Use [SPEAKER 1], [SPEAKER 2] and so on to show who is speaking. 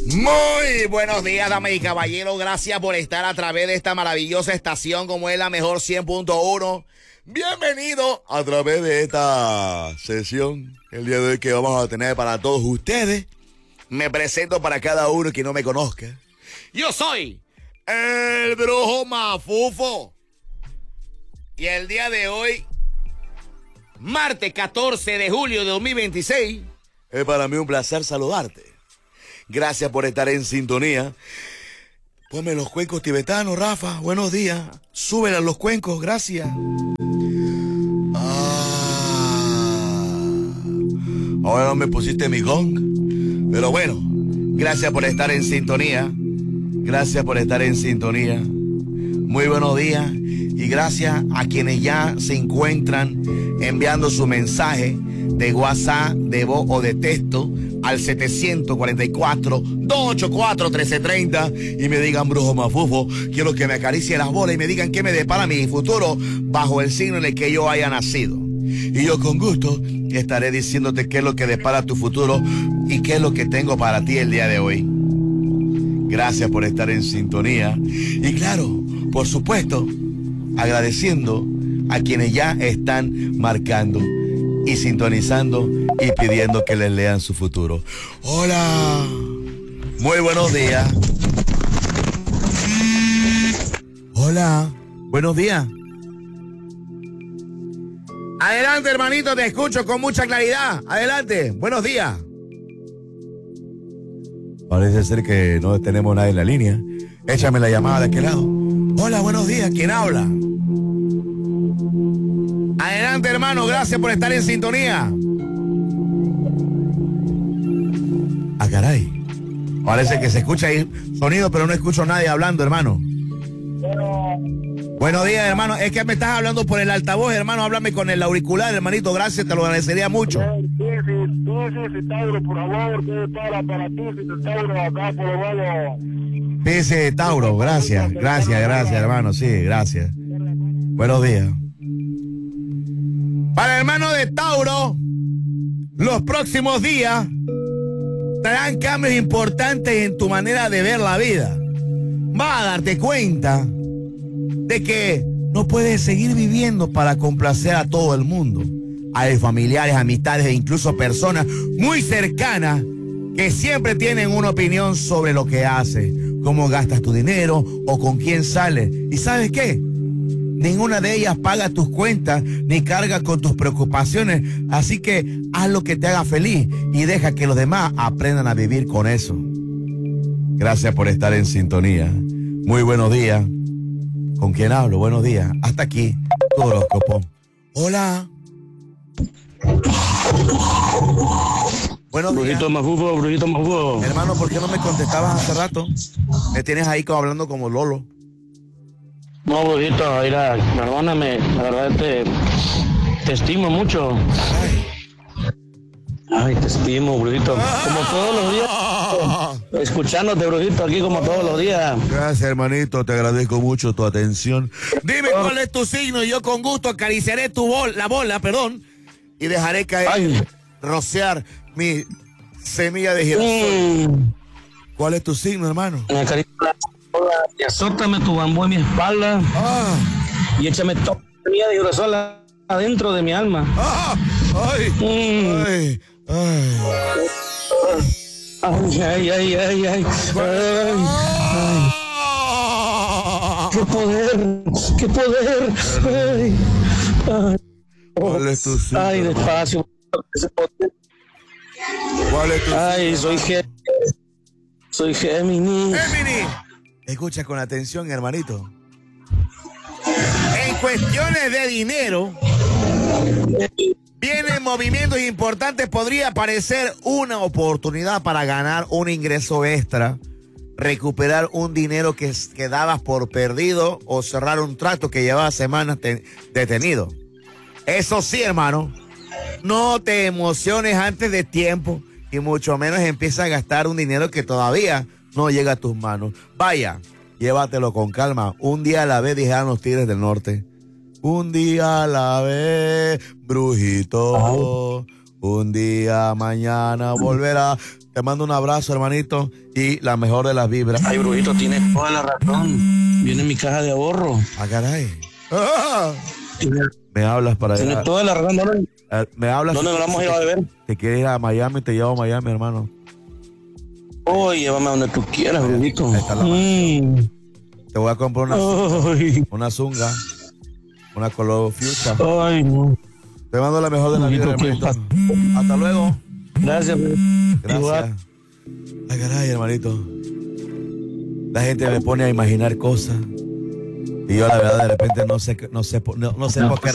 [SPEAKER 1] Muy buenos días, damas y caballeros. Gracias por estar a través de esta maravillosa estación como es la mejor 100.1. Bienvenido a través de esta sesión el día de hoy que vamos a tener para todos ustedes. Me presento para cada uno que no me conozca. Yo soy el Brujo Mafufo. Y el día de hoy, martes 14 de julio de 2026, es para mí un placer saludarte. Gracias por estar en sintonía. Ponme los cuencos tibetanos, Rafa. Buenos días. Súbela a los cuencos, gracias. Ahora no me pusiste mi gong. Pero bueno, gracias por estar en sintonía. Gracias por estar en sintonía. Muy buenos días. Y gracias a quienes ya se encuentran enviando su mensaje de WhatsApp, de voz o de texto al 744-284-1330 y me digan, Brujo Mafufo, quiero que me acaricie las bolas y me digan qué me depara mi futuro bajo el signo en el que yo haya nacido. Y yo con gusto estaré diciéndote qué es lo que depara tu futuro y qué es lo que tengo para ti el día de hoy. Gracias por estar en sintonía. Y claro, por supuesto, agradeciendo a quienes ya están marcando y sintonizando y pidiendo que les lean su futuro. Hola, muy buenos días. Hola, buenos días. Adelante, hermanito, te escucho con mucha claridad. Adelante, buenos días. Parece ser que no tenemos nadie en la línea. Échame la llamada de aquel lado. Hola, buenos días, ¿quién habla? Adelante, hermano, gracias por estar en sintonía. Ah, caray. Parece que se escucha ahí sonido, pero no escucho a nadie hablando, hermano. Buenos días, hermano. Es que me estás hablando por el altavoz, hermano. Háblame con el auricular, hermanito. Gracias, te lo agradecería mucho.
[SPEAKER 2] Sí, Tauro, por favor, que para ti, Tauro, acá por lo menos.
[SPEAKER 1] Dice Tauro, gracias, hermano. Sí, gracias. Buenos días. Para el hermano de Tauro, los próximos días traerán cambios importantes en tu manera de ver la vida. Vas a darte cuenta de que no puedes seguir viviendo para complacer a todo el mundo. Hay familiares, amistades e incluso personas muy cercanas que siempre tienen una opinión sobre lo que haces, cómo gastas tu dinero o con quién sales. ¿Y sabes qué? Ninguna de ellas paga tus cuentas ni carga con tus preocupaciones. Así que haz lo que te haga feliz y deja que los demás aprendan a vivir con eso. Gracias por estar en sintonía. Muy buenos días. ¿Con quién hablo? Buenos días. Hasta aquí, tu horóscopo. Hola. Buenos días.
[SPEAKER 2] Brujito Mafufo.
[SPEAKER 1] Hermano, ¿por qué no me contestabas hace rato? Me tienes ahí como hablando como Lolo.
[SPEAKER 2] No, Brujito, mira, perdóname, la verdad te estimo mucho. Ay, te estimo, Brujito. Como todos los días, escuchándote, Brujito, aquí como todos los días.
[SPEAKER 1] Gracias, hermanito, te agradezco mucho tu atención. Dime cuál es tu signo y yo con gusto acariciaré la bola, y dejaré caer, rociar mi semilla de girasol. ¿Cuál es tu signo, hermano?
[SPEAKER 2] Me acaricia la bola y azótame tu bambú en mi espalda y échame toda la semilla de girasol adentro de mi alma.
[SPEAKER 1] Ay.
[SPEAKER 2] ¡Qué poder!
[SPEAKER 1] ¿Cuál es tu signo?
[SPEAKER 2] Ay, despacio.
[SPEAKER 1] ¿Cuál es tu signo?
[SPEAKER 2] Ay, soy Géminis.
[SPEAKER 1] Escucha con atención, hermanito. En cuestiones de dinero, vienen movimientos importantes. Podría aparecer una oportunidad para ganar un ingreso extra, recuperar un dinero que dabas por perdido o cerrar un trato que llevaba semanas detenido. Eso sí, hermano, no te emociones antes de tiempo y mucho menos empieza a gastar un dinero que todavía no llega a tus manos. Vaya, llévatelo con calma. Un día a la vez, dijeron los Tigres del Norte. Un día a la vez, brujito. Un día mañana volverá. Te mando un abrazo, hermanito, y la mejor de las vibras.
[SPEAKER 2] Ay, brujito, tienes toda la razón. Viene mi caja de ahorro.
[SPEAKER 1] Ah, caray. Me hablas para allá.
[SPEAKER 2] Tienes toda la razón, ¿dónde?
[SPEAKER 1] Me hablas.
[SPEAKER 2] ¿Dónde nos vamos a ir a beber?
[SPEAKER 1] Te quieres ir a Miami, te llevo a Miami, hermano.
[SPEAKER 2] Oh, llévame a donde tú quieras, brujito.
[SPEAKER 1] Ahí está la Te voy a comprar una zunga, una color fuchsia.
[SPEAKER 2] Ay, no.
[SPEAKER 1] Te mando la mejor de la vida, hermanito. Hasta luego.
[SPEAKER 2] Gracias,
[SPEAKER 1] gracias. Igual. Ay, caray, hermanito. La gente me pone a imaginar cosas y yo la verdad de repente no sé por qué